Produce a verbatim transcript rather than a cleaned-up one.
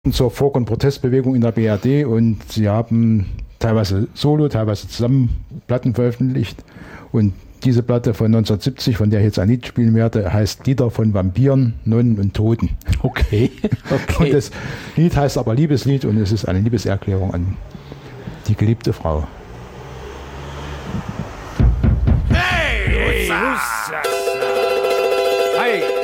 zur Folk- und Protestbewegung in der B R D und sie haben teilweise solo, teilweise zusammen Platten veröffentlicht. Und diese Platte von neunzehnhundertsiebzig, von der ich jetzt ein Lied spielen werde, heißt Lieder von Vampiren, Nonnen und Toten. Okay. okay. Und das Lied heißt aber Liebeslied und es ist eine Liebeserklärung an die geliebte Frau. Hey! Hey! Hey!